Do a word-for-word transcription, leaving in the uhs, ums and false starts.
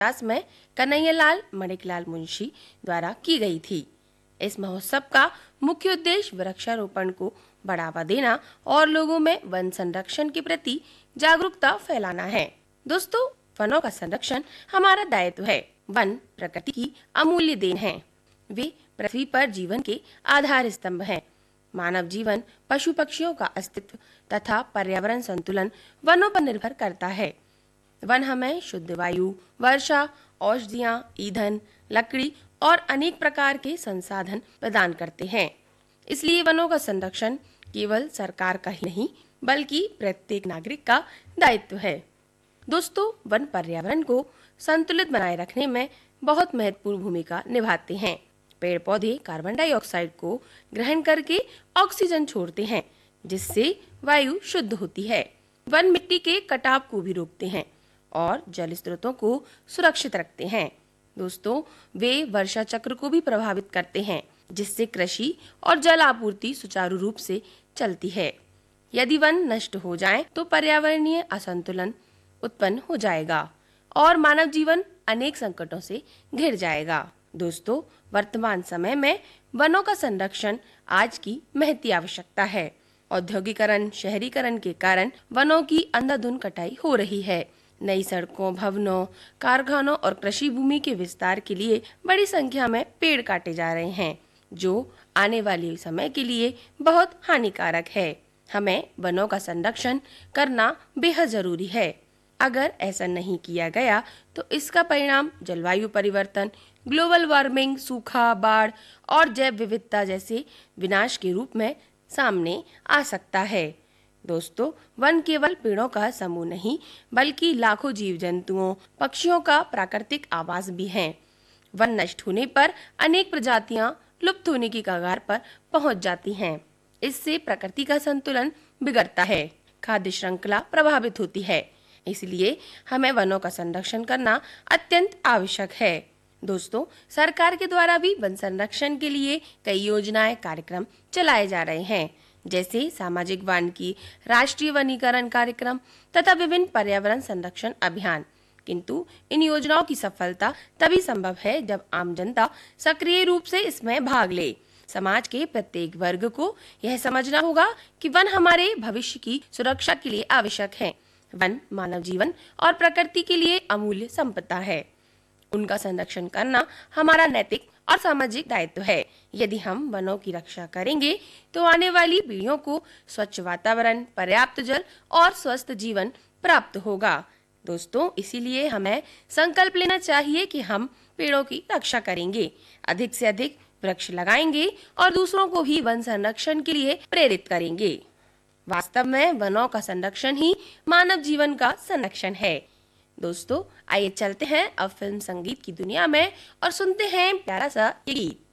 पचास में कन्हैयालाल मणिकलाल मुंशी द्वारा की गई थी। इस महोत्सव का मुख्य उद्देश्य वृक्षारोपण को बढ़ावा देना और लोगों में वन संरक्षण के प्रति जागरूकता फैलाना है। दोस्तों, वनों का संरक्षण हमारा दायित्व है। वन प्रकृति की अमूल्य देन है। वे पृथ्वी पर जीवन के आधार स्तंभ हैं। मानव जीवन, पशु पक्षियों का अस्तित्व तथा पर्यावरण संतुलन वनों पर निर्भर करता है। वन हमें शुद्ध वायु, वर्षा, औषधियाँ, ईंधन, लकड़ी और अनेक प्रकार के संसाधन प्रदान करते हैं। इसलिए वनों का संरक्षण केवल सरकार का ही नहीं बल्कि प्रत्येक नागरिक का दायित्व है। दोस्तों, वन पर्यावरण को संतुलित बनाए रखने में बहुत महत्वपूर्ण भूमिका निभाते हैं। पेड़ पौधे कार्बन डाइऑक्साइड को ग्रहण करके ऑक्सीजन छोड़ते हैं, जिससे वायु शुद्ध होती है। वन मिट्टी के कटाव को भी रोकते हैं और जल स्रोतों को सुरक्षित रखते हैं। दोस्तों, वे वर्षा चक्र को भी प्रभावित करते हैं, जिससे कृषि और जल आपूर्ति सुचारू रूप से चलती है। यदि वन नष्ट हो जाए तो पर्यावरणीय असंतुलन उत्पन्न हो जाएगा और मानव जीवन अनेक संकटों से घिर जाएगा। दोस्तों, वर्तमान समय में वनों का संरक्षण आज की महती आवश्यकता है। औद्योगिकरण, शहरीकरण के कारण वनों की अंधाधुंध कटाई हो रही है। नई सड़कों, भवनों, कारखानों और कृषि भूमि के विस्तार के लिए बड़ी संख्या में पेड़ काटे जा रहे हैं, जो आने वाले समय के लिए बहुत हानिकारक है। हमें वनों का संरक्षण करना बेहद जरूरी है। अगर ऐसा नहीं किया गया तो इसका परिणाम जलवायु परिवर्तन, ग्लोबल वार्मिंग, सूखा, बाढ़ और जैव विविधता जैसे विनाश के रूप में सामने आ सकता है। दोस्तों, वन केवल पेड़ों का समूह नहीं बल्कि लाखों जीव जंतुओं, पक्षियों का प्राकृतिक आवास भी है। वन नष्ट होने पर अनेक प्रजातियां लुप्त होने की कगार पर पहुंच जाती हैं। इससे प्रकृति का संतुलन बिगड़ता है, खाद्य श्रृंखला प्रभावित होती है। इसलिए हमें वनों का संरक्षण करना अत्यंत आवश्यक है। दोस्तों, सरकार के द्वारा भी वन संरक्षण के लिए कई योजनाएं, कार्यक्रम चलाए जा रहे हैं, जैसे सामाजिक वानिकी, राष्ट्रीय वनीकरण कार्यक्रम तथा विभिन्न पर्यावरण संरक्षण अभियान। किंतु इन योजनाओं की सफलता तभी संभव है जब आम जनता सक्रिय रूप से इसमें भाग ले। समाज के प्रत्येक वर्ग को यह समझना होगा कि वन हमारे भविष्य की सुरक्षा के लिए आवश्यक है। वन मानव जीवन और प्रकृति के लिए अमूल्य संपदा है। उनका संरक्षण करना हमारा नैतिक और सामाजिक दायित्व है। यदि हम वनों की रक्षा करेंगे तो आने वाली पीढ़ियों को स्वच्छ वातावरण, पर्याप्त जल और स्वस्थ जीवन प्राप्त होगा। दोस्तों, इसीलिए हमें संकल्प लेना चाहिए कि हम पेड़ों की रक्षा करेंगे, अधिक से अधिक वृक्ष लगाएंगे और दूसरों को भी वन संरक्षण के लिए प्रेरित करेंगे। वास्तव में वनों का संरक्षण ही मानव जीवन का संरक्षण है। दोस्तों, आइए चलते हैं अब फिल्म संगीत की दुनिया में और सुनते हैं प्यारा सा ये गीत।